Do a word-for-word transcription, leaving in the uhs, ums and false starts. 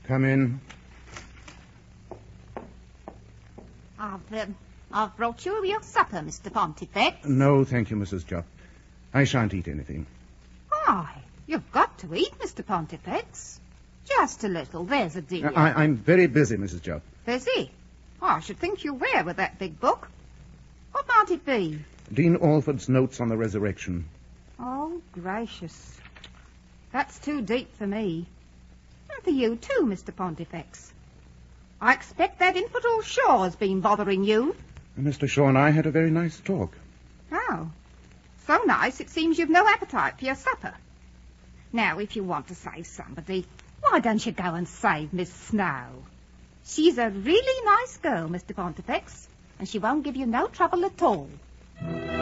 Come in. I've, um, I've brought you your supper, Mister Pontifex. No, thank you, Missus Jupp. I shan't eat anything. Why, you've got to eat, Mister Pontifex. Just a little, there's a dear. I, I'm very busy, Missus Jupp. Busy? Oh, I should think you were with that big book. What might it be? Dean Alford's notes on the resurrection. Oh, gracious. That's too deep for me. And for you too, Mister Pontifex. I expect that infidel Shaw has been bothering you. Mister Shaw and I had a very nice talk. Oh, so nice it seems you've no appetite for your supper. Now, if you want to save somebody, why don't you go and save Miss Snow? She's a really nice girl, Mister Pontifex, and she won't give you no trouble at all.